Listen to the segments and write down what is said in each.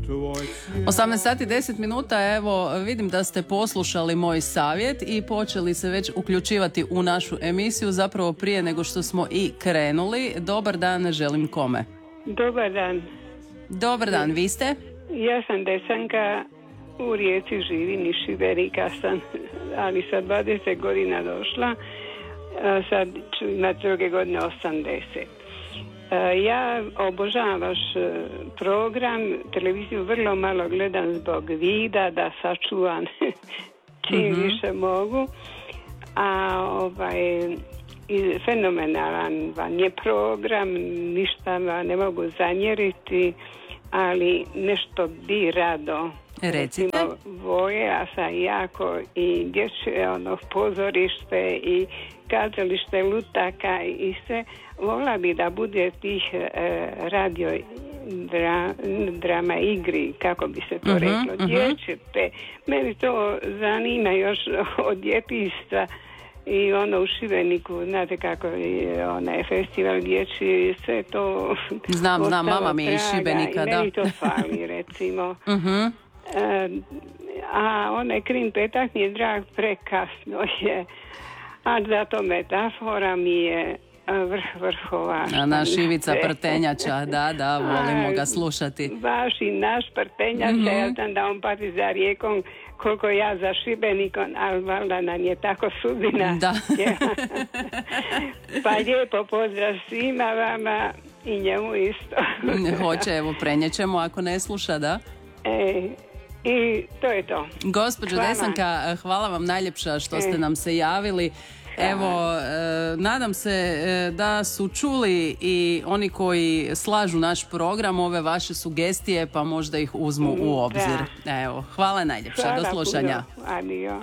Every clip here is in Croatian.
18 sati 10 minuta, evo vidim da ste poslušali moj savjet i počeli se već uključivati u našu emisiju, zapravo prije nego što smo i krenuli. Dobar dan, želim kome? Dobar dan. Dobar dan, vi ste? Ja sam Desanka, u Rijeci živim, iz Šibenika sam, ali sa 20 godina došla, sad ću imati druge godine 80. Ja obožavam vaš program, televiziju vrlo malo gledam zbog vida, da sačuvam čim više mogu, a fenomenalan vam je program, ništa vam ne mogu zamjeriti, ali nešto bi rado. Recite. Voja sam jako i dječje pozorište i kazalište lutaka i sve. Volila bi da bude tih radio drama igri, kako bi se to reklo, dječje. Meni to zanima još od djetinjstva. I u Šibeniku, znate kako je onaj festival dječji, sve to... Znam, mama mi je iz Šibenika, i meni to fali, recimo. A onaj Krim petak mi je drag, prekasno je. A zato metafora mi je vrhova. A naš Ivica Prtenjača, da, volimo ga slušati. Baš i naš Prtenjača, ja znam da on pati za Rijekom, koliko ja za Šibenikom, ali valjda nam je tako sudbina. Da. Pa lijepo pozdrav svima vama i njemu isto. Hoće, evo, prenjećemo ako ne sluša, da? I to je to. Gospođo Desanka, hvala vam najljepša što ste nam se javili. Evo, nadam se da su čuli i oni koji slažu naš program, ove vaše sugestije, pa možda ih uzmu u obzir. Evo, hvala najljepša, do slušanja. Adio.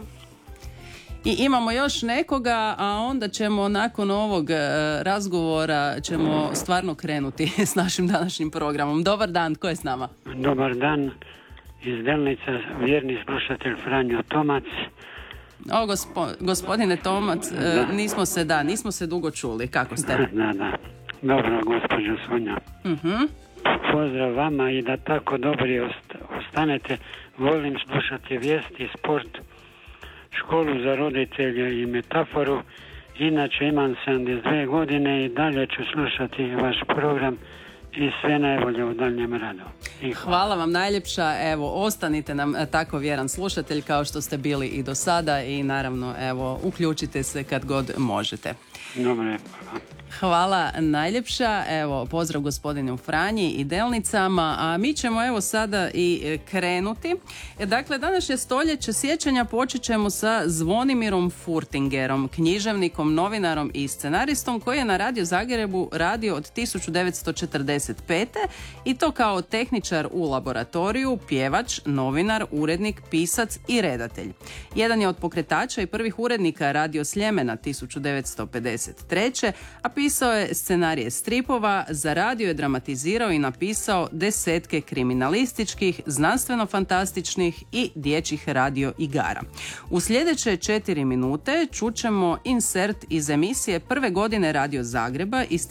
I imamo još nekoga, a onda ćemo nakon ovog razgovora ćemo stvarno krenuti s našim današnjim programom. Dobar dan, ko je s nama? Dobar dan, iz Delnica vjerni slušatelj Franjo Tomac. O, gospodine Tomac, nismo se dugo čuli. Kako ste? Da. Dobro, gospođo Sonja. Pozdrav vama i da tako dobri ostanete. Volim slušati vijesti, sport, školu za roditelje i metaforu. Inače imam 72 godine i dalje ću slušati vaš program i sve najbolje u daljem radu. Hvala vam najljepša, evo, ostanite nam tako vjeran slušatelj kao što ste bili i do sada i naravno, evo, uključite se kad god možete. Dobre. Hvala najljepša, evo, pozdrav gospodinu Franji i Delnicama, a mi ćemo evo sada i krenuti. Dakle, današnje stoljeće sjećanja počet ćemo sa Zvonimirom Furtingerom, književnikom, novinarom i scenaristom koji je na Radio Zagrebu radio od 1945. i to kao tehničar u laboratoriju, pjevač, novinar, urednik, pisac i redatelj. Jedan je od pokretača i prvih urednika Radio Sljemena 1953. a pisao je scenarije stripova, za radio je dramatizirao i napisao desetke kriminalističkih, znanstveno-fantastičnih i dječjih radio igara. U sljedeće 4 minute čućemo insert iz emisije prve godine Radio Zagreba iz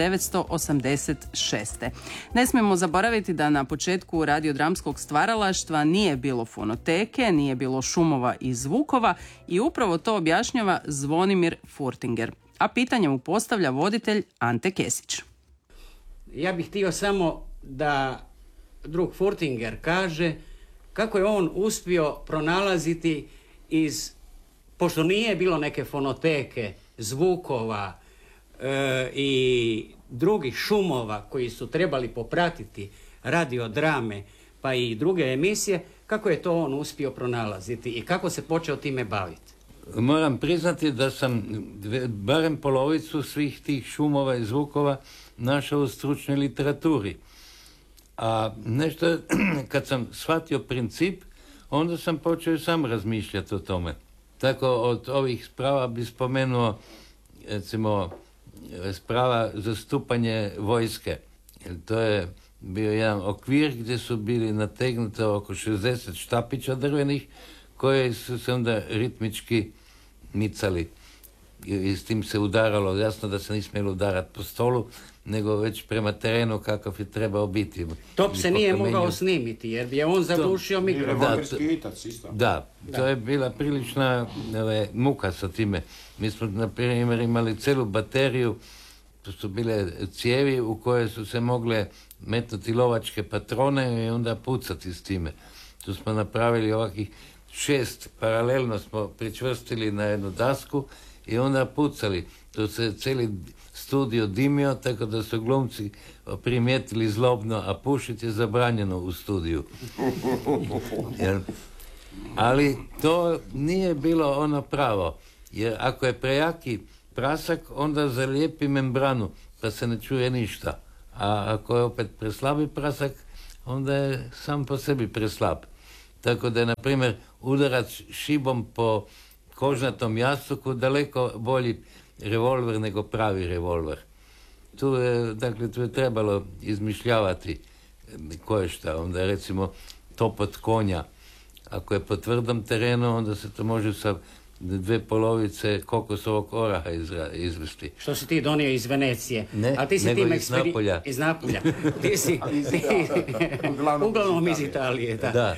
1986. Ne smijemo zaboraviti da na početku radiodramskog stvaralaštva nije bilo fonoteke, nije bilo šumova i zvukova i upravo to objašnjava Zvonimir Furtinger. A pitanje mu postavlja voditelj Ante Kesić. Ja bih htio samo da drug Furtinger kaže kako je on uspio pronalaziti pošto nije bilo neke fonoteke, zvukova i drugih šumova koji su trebali popratiti radiodrame pa i druge emisije, kako je to on uspio pronalaziti i kako se počeo time baviti? Moram priznati da sam barem polovicu svih tih šumova i zvukova našao u stručnoj literaturi. A nešto, kad sam shvatio princip, onda sam počeo sam razmišljati o tome. Tako od ovih sprava bi spomenuo, recimo, sprava zastupanje vojske. To je bio jedan okvir gdje su bili nategnuti oko 60 štapića drvenih koje su se onda ritmički micali i s tim se udaralo. Jasno da se ne smjelo udarati po stolu, nego već prema terenu kakav je trebao biti. Top se nije mogao snimiti, jer bi je on zadušio mikrofon. Da, to je bila prilična muka sa time. Mi smo, na primjer, imali celu bateriju, to su bile cijevi u koje su se mogle metnuti lovačke patrone i onda pucati s time. Tu smo napravili ovakvih 6, paralelno smo pričvrstili na jednu dasku i onda pucali. To se cijeli studio dimio, tako da su glumci primijetili zlobno, a pušiti je zabranjeno u studiju. Ali to nije bilo ono pravo, jer ako je prejaki prasak, onda zalijepi membranu, pa se ne čuje ništa. A ako je opet preslabi prasak, onda je sam po sebi preslab. Tako da je, na primjer, udarac šibom po kožnatom jastuku daleko bolji revolver nego pravi revolver. Tu je trebalo izmišljavati koje šta. Onda recimo topot konja. Ako je po tvrdom terenu, onda se to može sa 2 polovice kokosovog oraha izvesti. Što si ti donio iz Venecije? Ne, a ti si nego iz Napolja. Iz Napolja. Ti si uglavnom iz Italije. Da.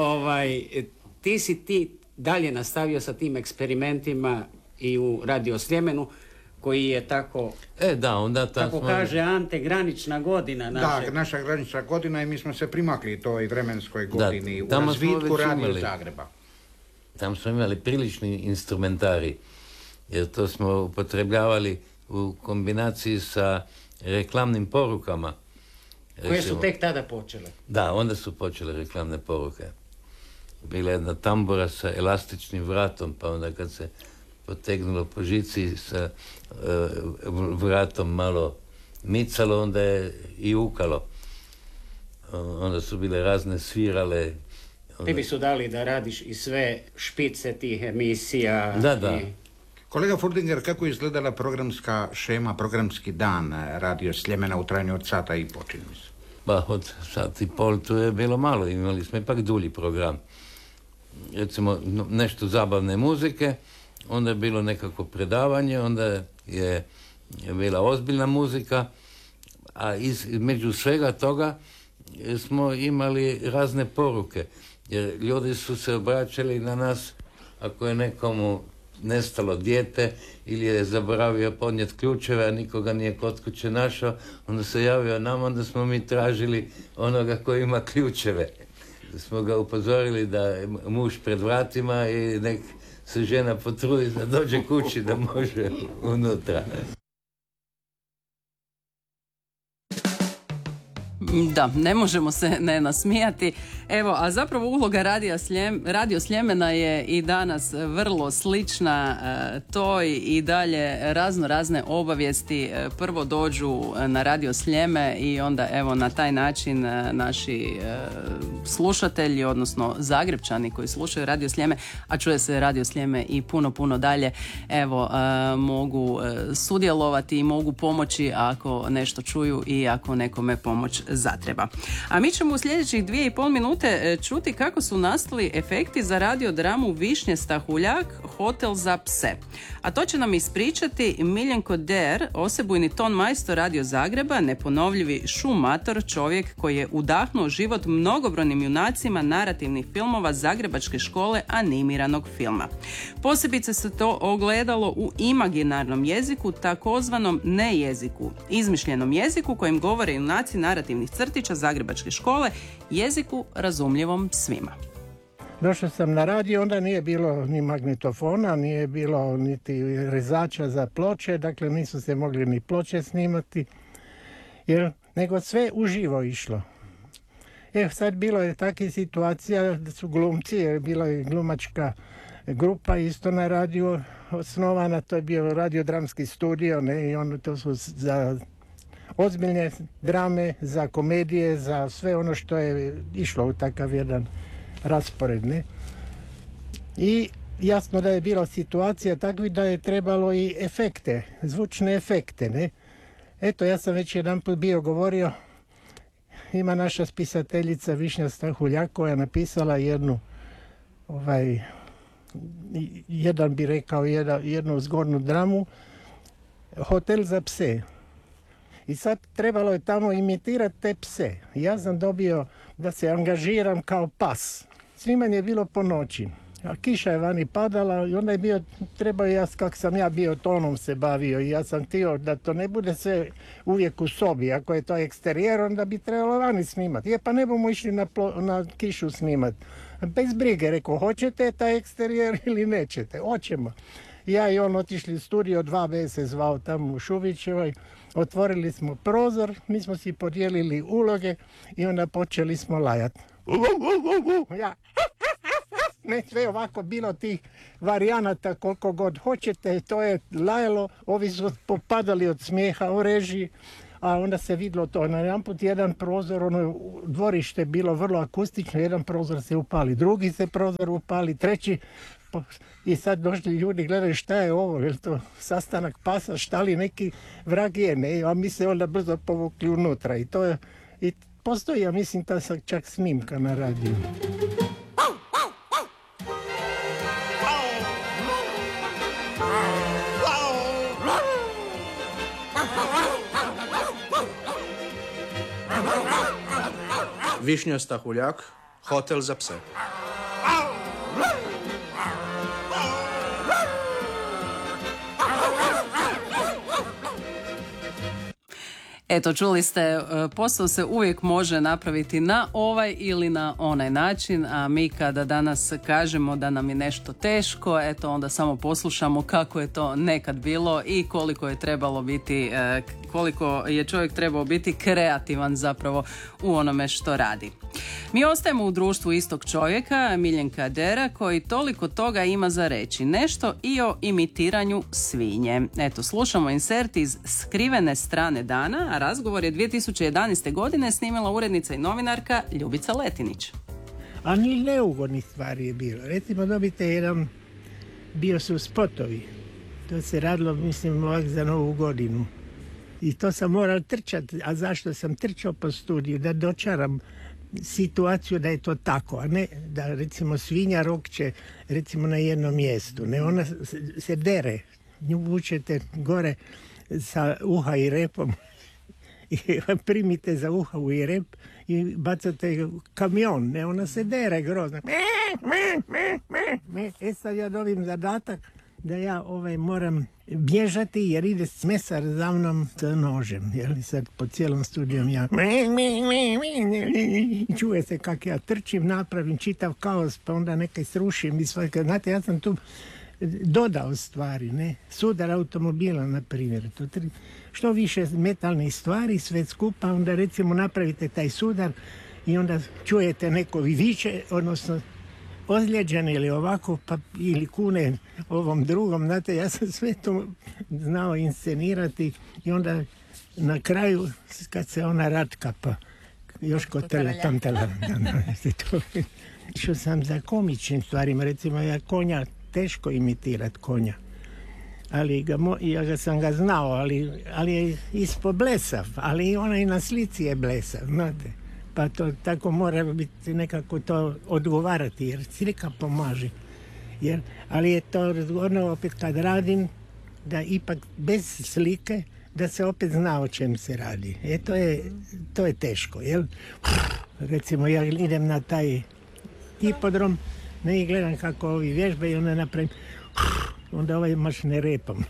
Ti dalje nastavio sa tim eksperimentima i u Radio Sljemenu, koji je tako, onda tako kaže Ante, granična godina naše. Da, naša granična godina i mi smo se primakli toj vremenskoj godini u razvitku Radio Zagreba. Tam smo imali prilični instrumentari, jer to smo upotrebljavali u kombinaciji sa reklamnim porukama. Koje su tek tada počele? Da, onda su počele reklamne poruke. Bila jedna tambura sa elastičnim vratom, pa onda kad se potegnulo po žici sa vratom malo micalo, onda je i ukalo. Onda su bile razne svirale. Tebi su dali da radiš i sve špice tih emisija. Da. Kolega Furdinger, kako je izgledala programska šema, programski dan Radio Sljemena u trajanju od 1,5 sata, čini mi se? Pa od 1,5 sata tu je bilo malo, imali smo ipak dulji program. Recimo nešto zabavne muzike, onda je bilo nekako predavanje, onda je bila ozbiljna muzika, a između svega toga smo imali razne poruke, jer ljudi su se obraćali na nas ako je nekomu nestalo dijete ili je zaboravio podnijeti ključeve, a nikoga nije kod kuće našao, onda se javio nama, onda smo mi tražili onoga koji ima ključeve. Smo ga upozorili da je muž pred vratima i nek se žena potrudi da dođe kući da može unutra. Da, ne možemo se ne nasmijati. Evo, a zapravo uloga Radio Sljemena je i danas vrlo slična toj i dalje razne obavijesti prvo dođu na Radio Sljeme i onda evo na taj način naši slušatelji, odnosno Zagrepčani koji slušaju Radio Sljeme, a čuje se Radio Sljeme i puno dalje, evo mogu sudjelovati i mogu pomoći ako nešto čuju i ako nekome pomoć zatreba. A mi ćemo u sljedećih 2,5 minute čuti kako su nastali efekti za radiodramu Višnje Stahuljak, Hotel za pse. A to će nam ispričati Miljenko Der, osebujni ton majstor Radio Zagreba, neponovljivi šumator, čovjek koji je udahnuo život mnogobrojnim junacima narativnih filmova Zagrebačke škole animiranog filma. Posebice se to ogledalo u imaginarnom jeziku, takozvanom nejeziku, izmišljenom jeziku kojim govore junaci narativnih crtića Zagrebačke škole, jeziku razumljivom svima. Došao sam na radio, onda nije bilo ni magnetofona, nije bilo niti rezača za ploče, dakle nisu se mogli ni ploče snimati, nego sve uživo išlo. Sad bilo je takva situacija da su glumci, jer bila je glumačka grupa isto na radio osnovana, to je bio radiodramski studio, ne, i ono to su za ozbiljne drame, za komedije, za sve ono što je išlo u takav jedan raspored, ne. I jasno da je bila situacija takva da je trebalo i efekte, zvučne efekte, ne. Eto, ja sam već jedanput bio govorio, ima naša spisateljica Višnja Stahuljak koja je napisala jednu jedan bi rekao jednu zgodnu dramu, Hotel za pse. I sad trebalo je tamo imitirati te pse. Ja sam dobio da se angažiram kao pas. Snimanje je bilo po noći. A kiša je vani padala i onda je bio, trebao ja, kak sam ja bio, tonom se bavio i ja sam htio da to ne bude sve uvijek u sobi. Ako je to eksterijer, onda bi trebalo vani snimati. Pa ne bomo išli na kišu snimati. Bez brige, rekao, hoćete taj eksterijer ili nećete? Hoćemo. Ja i on otišli u studio, 2B se zvao tamo u Šubićevoj. Otvorili smo prozor, mi smo si podijelili uloge i onda počeli smo lajati. Ja... Ne, sve ovako bilo tih varijanata koliko god hoćete, to je lajalo, ovi su popadali od smijeha u režiji, a onda se vidlo to. Na jedan put jedan prozor, ono dvorište bilo vrlo akustično, jedan prozor se upali, drugi se prozor upali, treći, i sad došli ljudi, gledaju šta je ovo, je li to sastanak pasa, šta li neki vrag je, ne, a mi se onda brzo povukli unutra i to je, i postoji, ja mislim, ta čak snimka na radiju. Višnja Stahuljak, hotel za pse. Eto, čuli ste, posao se uvijek može napraviti na ovaj ili na onaj način, a mi kada danas kažemo da nam je nešto teško, eto onda samo poslušamo kako je to nekad bilo i koliko je trebalo biti, koliko je čovjek trebao biti kreativan zapravo u onome što radi. Mi ostajemo u društvu istog čovjeka, Miljenka Dera, koji toliko toga ima za reći. Nešto i o imitiranju svinje. Eto, slušamo insert iz Skrivene strane dana, a razgovor je 2011. godine snimila urednica i novinarka Ljubica Letinić. A ni neugodnih stvari je bilo. Recimo, dobite jedan, bio su spotovi. To se radilo, mislim, ovak za Novu godinu. I to sam morao trčati. A zašto sam trčao po studiju? Da dočaram situaciju da je to tako, a ne da recimo svinja rokće recimo na jednom mjestu. Ne, ona se dere. Nju vučete gore sa uha i repom i primite za uha i rep i bacate kamion. Ne, ona se dere grozno. E sad ja dobim zadatak da ja moram bježati jer ide mesar za mnom s nožem. Jer sad po cijelom studijom ja čuje se kako ja trčim, napravim čitav kaos, pa onda nekaj srušim i sve. Znate, ja sam tu dodao stvari, ne? Sudar automobila, na primjer. Što više metalnih stvari, sve skupa, onda recimo napravite taj sudar i onda čujete neko viče, odnosno ozlijeđen ili ovako, pa ili kune ovom drugom. Znate, ja sam sve to znao inscenirati i onda na kraju, kad se ona ratka, pa još kotele tam što sam za komičnim stvarima, recimo ja konja, teško imitirat konja, ali ja sam ga znao, ali je ispod blesav, ali ona i na slici je blesav, znate. Pa to tako mora biti nekako to odgovarati, jer slika pomaže. Ali je to ono opet kad radim, da ipak bez slike, da se opet zna o čem se radi. To je teško, jel? Recimo ja idem na taj hipodrom, ne, i gledam kako ovi vježbe i onda napravim, onda mašne repom.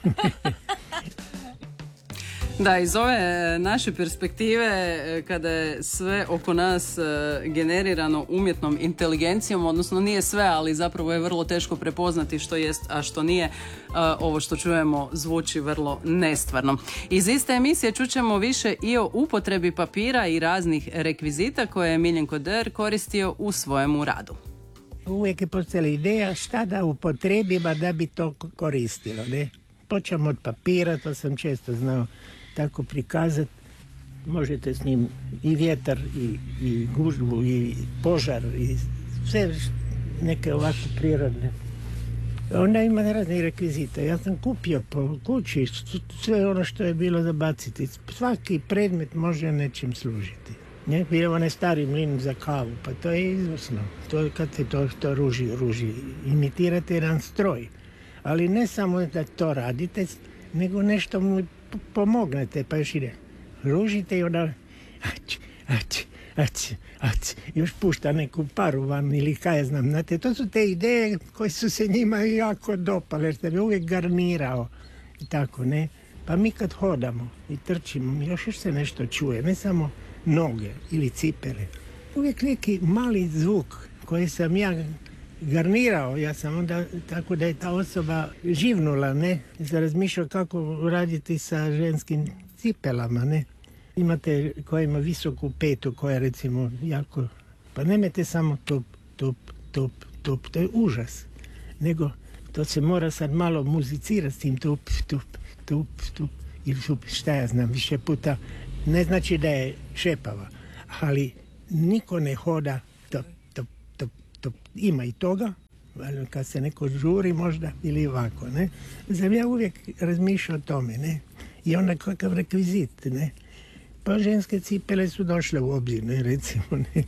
Da, iz ove naše perspektive, kada je sve oko nas generirano umjetnom inteligencijom, odnosno nije sve, ali zapravo je vrlo teško prepoznati što jest, a što nije, ovo što čujemo zvuči vrlo nestvarno. Iz iste emisije čućemo više i o upotrebi papira i raznih rekvizita koje je Miljenko Der koristio u svojemu radu. Uvijek je postojala ideja šta da upotrebim, da bi to koristilo, ne? Počemo od papira, to sam često znao tako prikazati. Možete s njim i vjetar, i gužvu, i požar, i sve neke ovakve prirodne. Onda ima razne rekvizite. Ja sam kupio po kući sve ono što je bilo za baciti. Svaki predmet može nečim služiti. Bio onaj stari mlin za kavu, pa to je izvrsno. To kad se to ruži, imitirate jedan stroj. Ali ne samo da to radite, nego nešto mu pomognete, pa još ide. ružite i onda još pušta neku paru van ili kaj ja znam. Znate, to su te ideje koje su se njima jako dopale, jer sam je uvijek garnirao i tako, ne. Pa mi kad hodamo i trčimo, još se nešto čuje, ne samo noge ili cipele. Uvijek neki mali zvuk koji sam ja garnirao, ja sam onda tako da je ta osoba živnula, ne. I sam razmišljao kako raditi sa ženskim cipelama, ne. Imate koja ima visoku petu, koja recimo jako... Pa nemojte samo tup, to je užas. Nego to se mora sad malo muzicirati s tim tup. Ili šta ja znam, više puta. Ne znači da je šepava, ali niko ne hoda top. Ima i toga, kad se neko žuri možda ili ovako, ne. Znam ja uvijek razmišljao o tome, ne. I onda kakav rekvizit, ne. Pa ženske cipele su došle u obzir, ne, recimo, ne.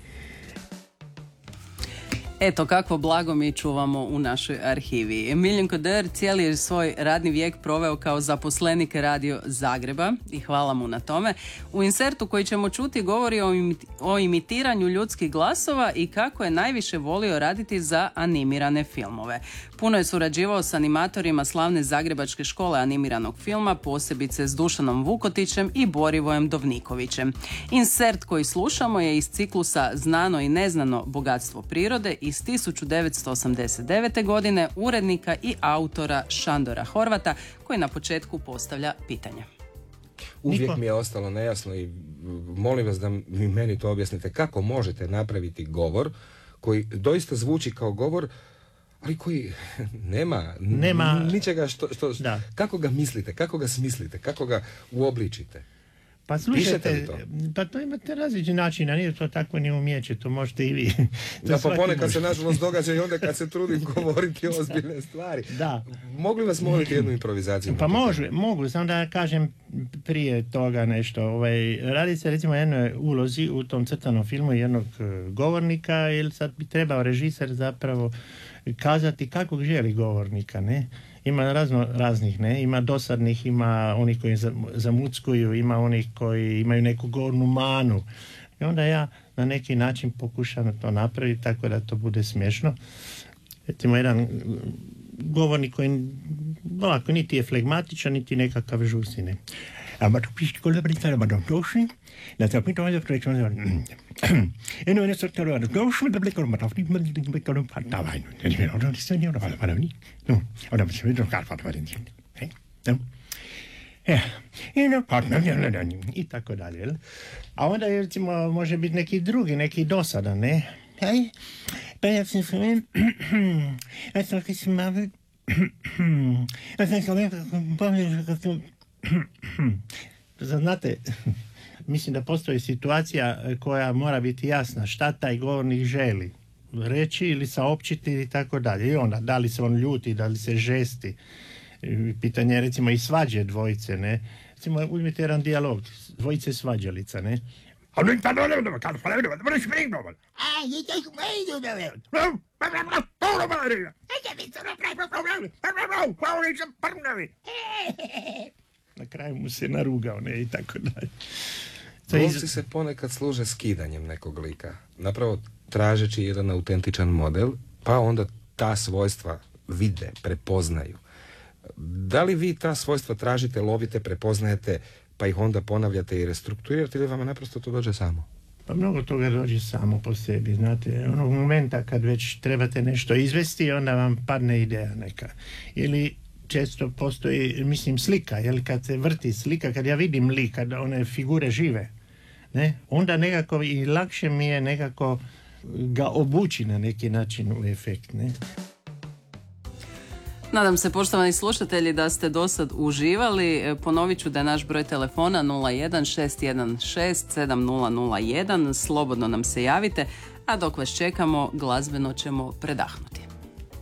Eto, kakvo blago mi čuvamo u našoj arhivi. Miljenko Der cijeli je svoj radni vijek proveo kao zaposlenik Radio Zagreba i hvala mu na tome. U insertu koji ćemo čuti govori o imitiranju ljudskih glasova i kako je najviše volio raditi za animirane filmove. Puno je surađivao s animatorima slavne Zagrebačke škole animiranog filma, posebice s Dušanom Vukotićem i Borivojem Dovnikovićem. Insert koji slušamo je iz ciklusa Znano i neznano bogatstvo prirode iz 1989. godine urednika i autora Šandora Horvata, koji na početku postavlja pitanje. Uvijek mi je ostalo nejasno i molim vas da mi meni to objasnite. Kako možete napraviti govor koji doista zvuči kao govor, ali koji nema ničega što kako ga mislite, kako ga smislite, kako ga uobličite? Pa slušajte, pa to imate različni načina, nije to tako ni umijeće, to možete i vi. Da, pa ponekad se nažalost događa i onda kad se trudim govoriti ozbiljne stvari. Da. Mogli vas moliti jednu improvizaciju? Pa mogu, samo da kažem prije toga nešto. Radi se recimo o jednoj ulozi u tom crtanom filmu jednog govornika, jer sad bi trebao režiser zapravo kazati kakvog želi govornika, ne? Ima raznih, ne? Ima dosadnih, ima onih koji zamuckuju, ima onih koji imaju neku govornu manu. I onda ja na neki način pokušam to napraviti tako da to bude smiješno. Recimo jedan govornik koji ovako niti je flegmatičan, niti nekakav žusine. Ma to pišti kod da ma došli, da se opet ovdje projekcijom eno je nešto da došli da blikalo ma tafni ma blikalo pa davajno. Onda se nije onda pa davni. No, onda se vidi kako pa davni. I tako dalje. A onda je recimo može biti neki drugi, neki dosadan, ne? Pa ja sam znate, mislim da postoji situacija koja mora biti jasna šta taj govornik želi reći ili saopćiti i tako dalje. I onda, da li se on ljuti, da li se žesti. Pitanje je recimo i svađe dvojice, ne? Recimo, uzmite jedan dijalog, dvojice svađalica, ne? Na kraju mu se narugao, ne, i tako dalje. Glumci se ponekad služe skidanjem nekog lika, napravo tražeći jedan autentičan model, pa onda ta svojstva vide, prepoznaju. Da li vi ta svojstva tražite, lovite, prepoznajete, pa ih onda ponavljate i restrukturirate ili vama naprosto to dođe samo? Pa mnogo toga dođe samo po sebi, znate. Onog momenta kad već trebate nešto izvesti, onda vam padne ideja neka. Ili često postoji, mislim, slika, jer kad se vrti slika, kad ja vidim lik, kad one figure žive, ne, onda nekako i lakše mi je nekako ga obući na neki način u efekt, ne. Nadam se, poštovani slušatelji, da ste dosad uživali. Ponovit ću da je naš broj telefona 016167001. Slobodno nam se javite, a dok vas čekamo, glazbeno ćemo predahnuti.